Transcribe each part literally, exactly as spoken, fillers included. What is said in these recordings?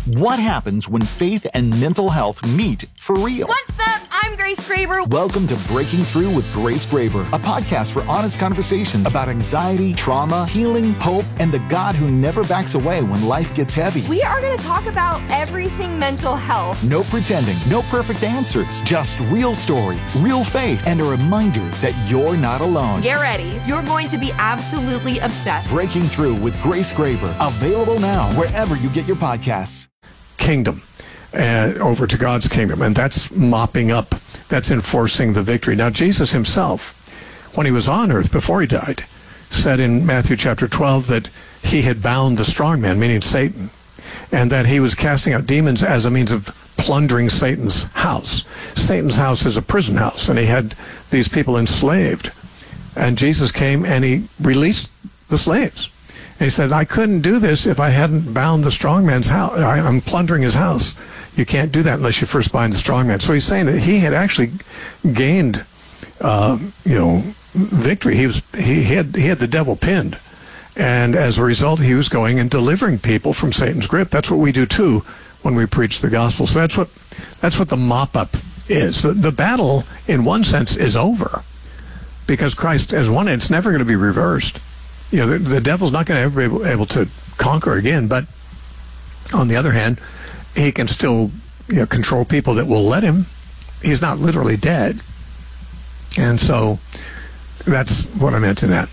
What happens when faith and mental health meet for real? What's up? I'm Grace Graber. Welcome to Breaking Through with Grace Graber, a podcast for honest conversations about anxiety, trauma, healing, hope, and the God who never backs away when life gets heavy. We are going to talk about everything mental health. No pretending, no perfect answers, just real stories, real faith, and a reminder that you're not alone. Get ready. You're going to be absolutely obsessed. Breaking Through with Grace Graber, available now wherever you get your podcasts. Kingdom uh, over to God's kingdom, and that's mopping up, that's enforcing the victory. Now, Jesus himself, when he was on earth before he died, said in Matthew chapter twelve that he had bound the strong man, meaning Satan, and that he was casting out demons as a means of plundering Satan's house. Satan's house is a prison house, and he had these people enslaved. And Jesus came and he released the slaves. And he said, I couldn't do this if I hadn't bound the strong man's house. I'm plundering his house. You can't do that unless you first bind the strong man. So he's saying that he had actually gained, uh, you know, victory. He was he had he had the devil pinned, and as a result, he was going and delivering people from Satan's grip. That's what we do too when we preach the gospel. So that's what that's what the mop up is. The, the battle, in one sense, is over because Christ has won it. It's never going to be reversed. You know, the, the devil's not going to ever be able, able to conquer again, but on the other hand, he can still, you know, control people that will let him. He's not literally dead. And so that's what I meant in that.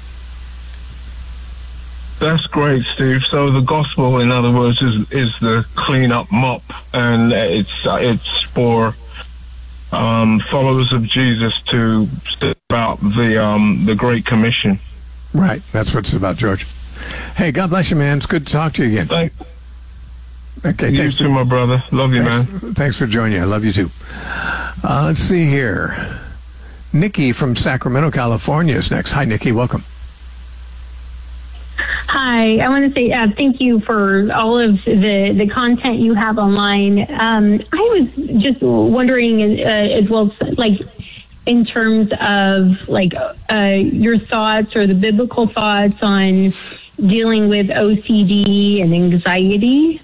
That's great, Steve. So the gospel, in other words, is is the clean-up mop, and it's uh, it's for um, followers of Jesus to step out the um, the Great Commission. Right. That's what it's about, George. Hey, God bless you, man. It's good to talk to you again. Thank okay, you thanks too, for, my brother. Love you, thanks, man. Thanks for joining. I love you, too. Uh, let's see here. Nikki from Sacramento, California is next. Hi, Nikki. Welcome. Hi, I want to say uh, thank you for all of the, the content you have online. Um, I was just wondering uh, as well, like, in terms of like uh, your thoughts or the biblical thoughts on dealing with O C D and anxiety?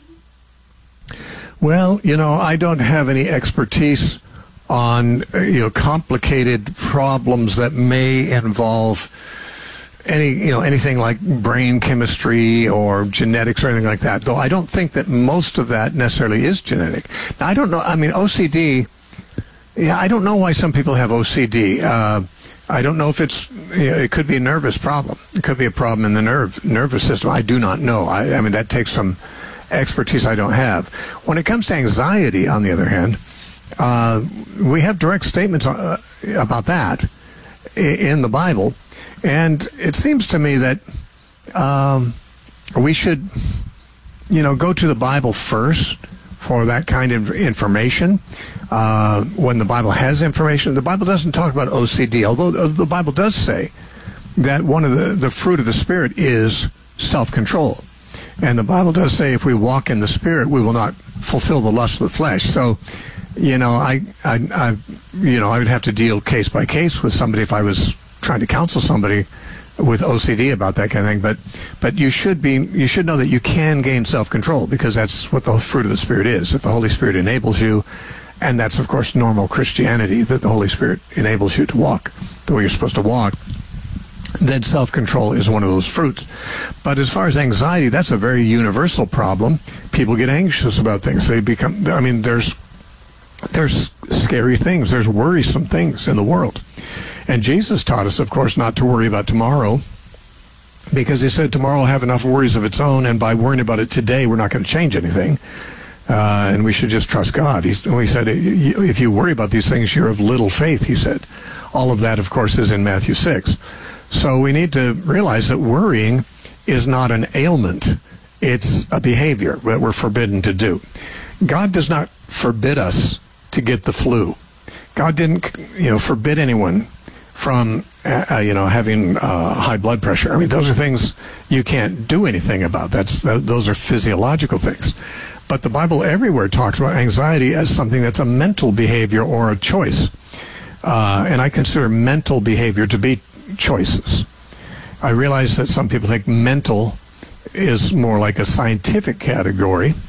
Well, you know, I don't have any expertise on, you know, complicated problems that may involve any, you know, anything like brain chemistry or genetics or anything like that, though I don't think that most of that necessarily is genetic. Now, I don't know. I mean, O C D, yeah, I don't know why some people have O C D. Uh, I don't know if it's, you know, it could be a nervous problem. It could be a problem in the nerve nervous system. I do not know. I, I mean, that takes some expertise I don't have. When it comes to anxiety, on the other hand, uh, we have direct statements uh, about that in the Bible. And it seems to me that um, we should, you know, go to the Bible first for that kind of information. Uh, when the Bible has information, the Bible doesn't talk about O C D, although the Bible does say that one of the, the fruit of the Spirit is self-control. And the Bible does say if we walk in the Spirit, we will not fulfill the lust of the flesh. So, you know, I, I, I, you know, I would have to deal case by case with somebody if I was trying to counsel somebody with O C D about that kind of thing. But, but you should be, you should know that you can gain self-control because that's what the fruit of the Spirit is. If the Holy Spirit enables you, and that's, of course, normal Christianity, that the Holy Spirit enables you to walk the way you're supposed to walk, then self-control is one of those fruits. But as far as anxiety, that's a very universal problem. People get anxious about things. They become, I mean, there's there's scary things. There's worrisome things in the world. And Jesus taught us, of course, not to worry about tomorrow because he said tomorrow will have enough worries of its own, and by worrying about it today, we're not going to change anything. Uh, and we should just trust God. He's, he said, if you worry about these things, you're of little faith, he said. All of that, of course, is in Matthew six. So we need to realize that worrying is not an ailment. It's a behavior that we're forbidden to do. God does not forbid us to get the flu. God didn't, you know, forbid anyone from, uh, you know, having uh, high blood pressure. I mean, those are things you can't do anything about. That's those are physiological things. But the Bible everywhere talks about anxiety as something that's a mental behavior or a choice. Uh, and I consider mental behavior to be choices. I realize that some people think mental is more like a scientific category.